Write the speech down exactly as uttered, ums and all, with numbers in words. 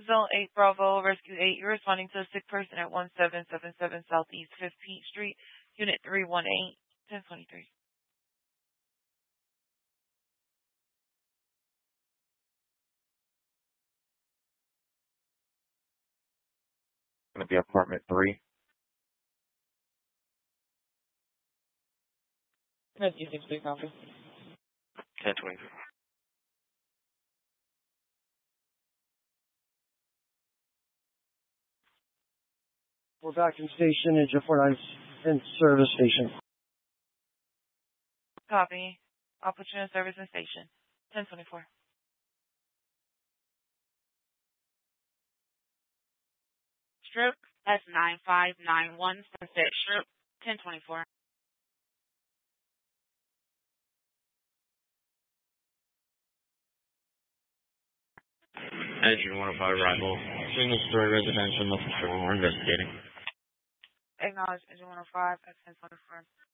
Zone eight Bravo, Rescue eight. You're responding to a sick person at one seven seven seven Southeast fifteenth Street, Unit three one eight, ten twenty-three. Going to be apartment three. That's you six three copy. ten twenty-three. We're back in station at Jeff Fordyce in service station. Copy. I'll put you in service and station. ten twenty-four. Strip S nine five nine one Sunset Strip, ten twenty-four. Engine one oh five arrival. Single story residential, no control. We're investigating. Acknowledge engine one oh five at ten twenty-four.